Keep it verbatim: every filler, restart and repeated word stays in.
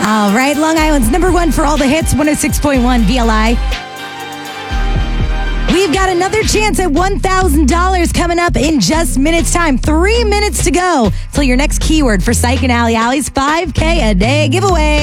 All right, Long Island's number one for all the hits, one oh six point one V L I. We've got another chance at one thousand dollars coming up in just minutes time. Three minutes to go till your next keyword for Psych and Alley Alley's five K a day giveaway.